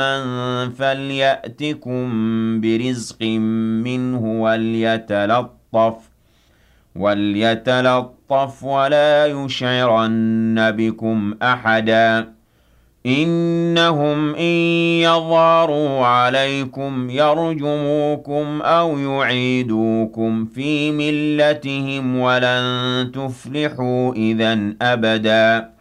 فليأتكم برزق منه وليتلطف ولا يشعرن بكم أحدا إنهم إن يظهروا عليكم يرجموكم أو يعيدوكم في ملتهم ولن تفلحوا إذا أبدا